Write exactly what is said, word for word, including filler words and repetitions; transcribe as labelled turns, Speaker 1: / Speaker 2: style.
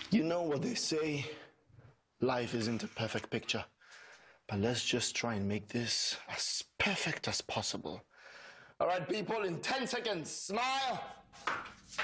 Speaker 1: You know what they say, life isn't a perfect picture, but let's just try and make this as perfect as possible. All right, people, in ten seconds, smile.